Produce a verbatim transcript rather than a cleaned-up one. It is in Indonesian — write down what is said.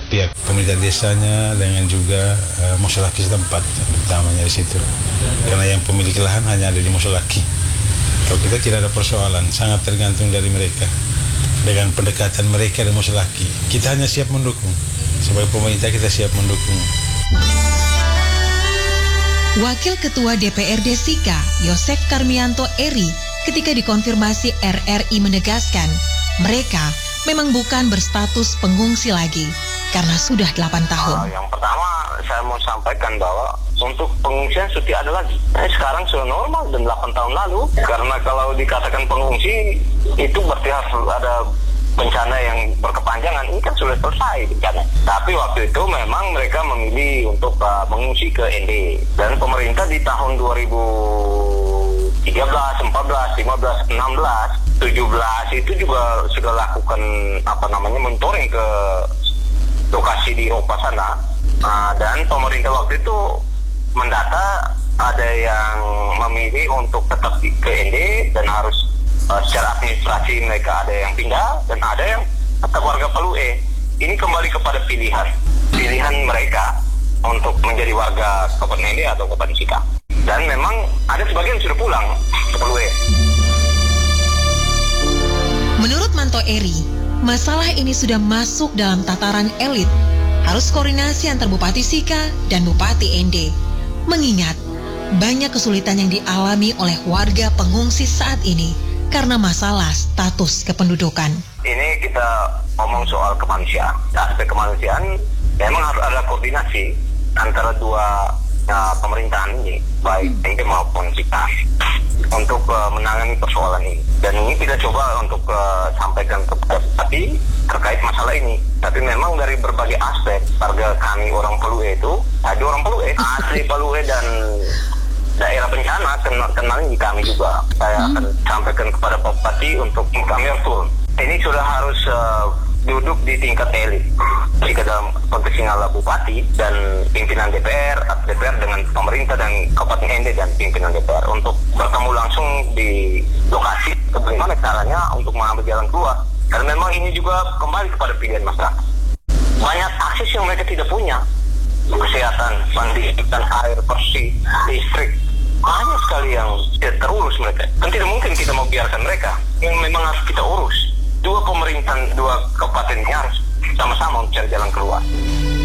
pihak pemerintah desanya dengan juga uh, Mosolaki setempat, utamanya di situ. Karena yang pemilik lahan hanya ada di Mosolaki. Kalau kita tidak ada persoalan, sangat tergantung dari mereka. Dengan pendekatan mereka di Mosolaki, kita hanya siap mendukung. Sebagai pemerintah kita siap mendukung. Wakil Ketua D P R D Sika, Yosef Karmianto Eri, ketika dikonfirmasi R R I menegaskan, mereka memang bukan berstatus pengungsi lagi, karena sudah delapan tahun. Uh, yang pertama, saya mau sampaikan bahwa untuk pengungsian sudah ada lagi. Nah, sekarang sudah normal dan delapan tahun lalu. Karena kalau dikatakan pengungsi, itu berarti harus ada bencana yang berkepanjangan. Ini kan sudah selesai bencana. Tapi waktu itu memang mereka memilih untuk uh, mengungsi ke N D. Dan pemerintah di tahun dua ribu tiga belas, empat belas, lima belas, enam belas, tujuh belas itu juga sudah lakukan apa namanya monitoring ke lokasi di Eropa sana. Uh, dan pemerintah waktu itu mendata ada yang memilih untuk tetap di ke N D dan harus uh, secara administrasi mereka ada yang pindah dan ada yang tetap warga Palu E. Ini kembali kepada pilihan pilihan mereka untuk menjadi warga Kabupaten N D atau Kabupaten Sika. Dan memang ada sebagian sudah pulang ke Palu E. Menurut Manto Eri, masalah ini sudah masuk dalam tataran elit. Harus koordinasi antar Bupati Sika dan Bupati N D. Mengingat banyak kesulitan yang dialami oleh warga pengungsi saat ini karena masalah status kependudukan. Ini kita ngomong soal kemanusiaan. Aspek kemanusiaan memang harus ada koordinasi antara dua uh, pemerintahan ini, baik N D maupun Sika, untuk uh, menangani persoalan ini. Dan ini kita coba untuk uh, sampaikan kepada Bupati terkait masalah ini. Tapi memang dari berbagai aspek, warga kami orang Palu E itu, ada orang Palu E, asli Palu E dan daerah bencana, kenal, kenalnya kami juga. Saya akan sampaikan kepada Pak Bupati untuk kami harus turun. Ini sudah harus uh, duduk di tingkat elit. Jika dalam konteks adalah Bupati dan pimpinan D P R, D P R dengan pemerintah dan Kabupaten N D dan pimpinan D P R untuk bertemu langsung di lokasi bagaimana caranya untuk mengambil jalan keluar. Karena memang ini juga kembali kepada pilihan masyarakat. Banyak akses yang mereka tidak punya. Kesehatan, pendidikan, air bersih, listrik. Banyak sekali yang tidak terurus mereka. Kan tidak mungkin kita mau biarkan mereka. Yang memang harus kita urus. Dua pemerintahan, dua kabupaten harus sama-sama mencari jalan keluar.